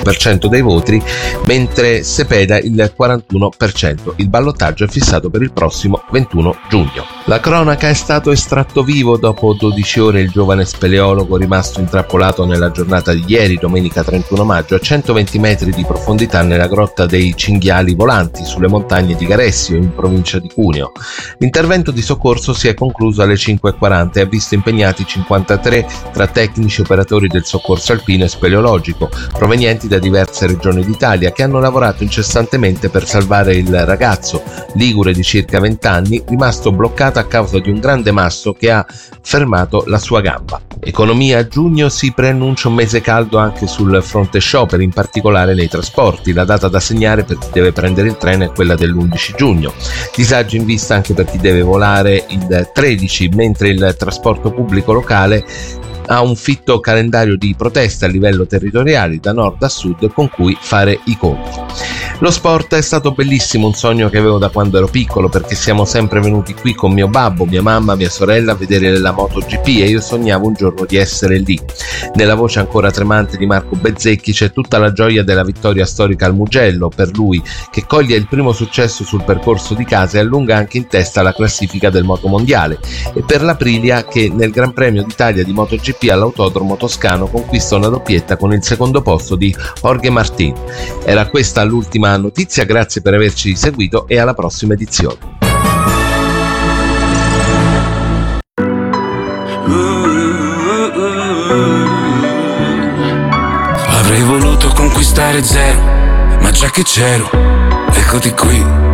11% dei voti, mentre Cepeda il 41%. Il ballottaggio è fissato per il prossimo 21 giugno. La cronaca: è stato estratto vivo dopo 12 ore il giovane speleologo rimasto intrappolato nella giornata di ieri, domenica 31 maggio, a 120 metri di profondità nella grotta dei Cinghiali Volanti, sulle montagne di Garessio, in provincia di Cuneo. L'intervento di soccorso si è concluso alle 5:40 e ha visto impegnati 53 tra tecnici, operatori del soccorso alpino e speleologico, provenienti da diverse regioni d'Italia, che hanno lavorato incessantemente per salvare il ragazzo, ligure di circa 20 anni, rimasto bloccato a causa di un grande masso che ha fermato la sua gamba. Economia: a giugno si preannuncia un mese caldo anche sul fronte scioperi, in particolare nei trasporti. La data da segnare per chi deve prendere il treno è quella dell'11 giugno. Disagi in vista anche per chi deve volare il 13, mentre il trasporto pubblico locale ha un fitto calendario di proteste a livello territoriale, da nord a sud, con cui fare i conti. Lo sport: è stato bellissimo, un sogno che avevo da quando ero piccolo, perché siamo sempre venuti qui con mio babbo, mia mamma, mia sorella a vedere la MotoGP e io sognavo un giorno di essere lì. Nella voce ancora tremante di Marco Bezzecchi c'è tutta la gioia della vittoria storica al Mugello, per lui che coglie il primo successo sul percorso di casa e allunga anche in testa la classifica del motomondiale, e per l'Aprilia che nel Gran Premio d'Italia di MotoGP all'Autodromo Toscano conquista una doppietta con il secondo posto di Jorge Martín. Era questa l'ultima notizia, grazie per averci seguito e alla prossima edizione. Avrei voluto conquistare zero, ma già che c'ero, eccoti qui.